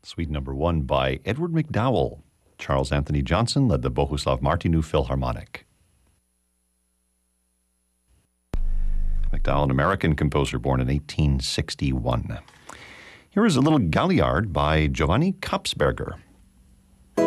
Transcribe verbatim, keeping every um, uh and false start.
Suite number one by Edward McDowell. Charles Anthony Johnson led the Bohuslav Martinu Philharmonic. McDowell, an American composer born in eighteen sixty-one. Here is a little Galliard by Giovanni Kopsberger.